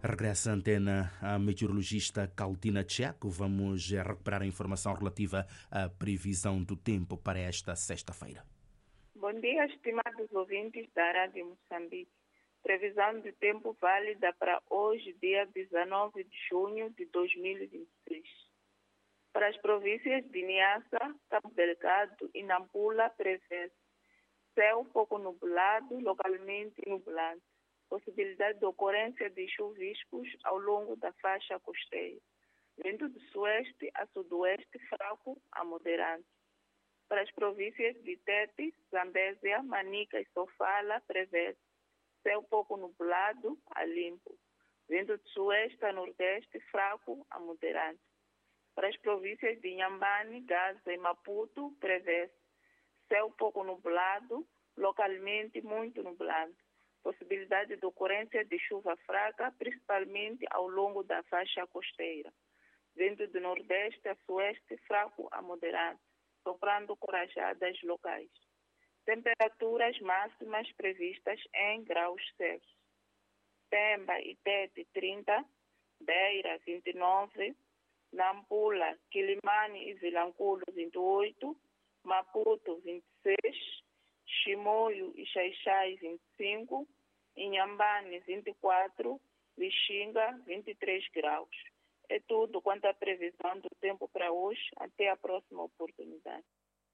Regressa à antena a meteorologista Caldina Tcheco. Vamos recuperar a informação relativa à previsão do tempo para esta sexta-feira. Bom dia, estimados ouvintes da Rádio Moçambique. Previsão de tempo válida para hoje, dia 19 de junho de 2026. Para as províncias de Niassa, Cabo Delgado e Nampula, prevê céu pouco nublado, localmente nublado. Possibilidade de ocorrência de chuviscos ao longo da faixa costeira. Vento do sueste a sudoeste fraco a moderado. Para as províncias de Tete, Zambésia, Manica e Sofala, prevê céu pouco nublado a limpo. Vento do sueste a nordeste fraco a moderado. Para as províncias de Inhambane, Gaza e Maputo, prevê céu pouco nublado, localmente muito nublado. Possibilidade de ocorrência de chuva fraca, principalmente ao longo da faixa costeira. Vento do nordeste a sueste fraco a moderado, soprando com rajadas locais. Temperaturas máximas previstas em graus Celsius. Pemba e Tete 30, Beira 29, Nampula, Quilimane e Vilanculo 28, Maputo 26, Chimoio e Xaixai 25, Inhambane 24, Lixinga 23 graus. É tudo quanto à previsão do tempo para hoje. Até a próxima oportunidade.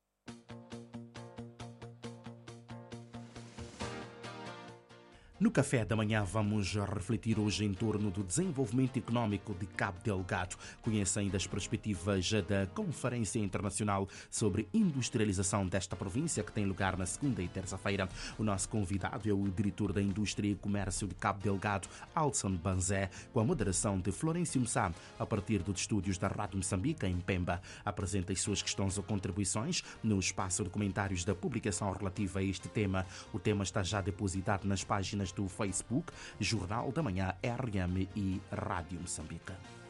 No café da manhã vamos refletir hoje em torno do desenvolvimento econômico de Cabo Delgado. Conheça ainda as perspectivas da Conferência Internacional sobre Industrialização desta província, que tem lugar na segunda e terça-feira. O nosso convidado é o diretor da Indústria e Comércio de Cabo Delgado, Alson Banzé, com a moderação de Florencio Mussá, a partir dos estúdios da Rádio Moçambique, em Pemba. Apresenta as suas questões ou contribuições no espaço de comentários da publicação relativa a este tema. O tema está já depositado nas páginas do Facebook, Jornal da Manhã, RM e Rádio Moçambique.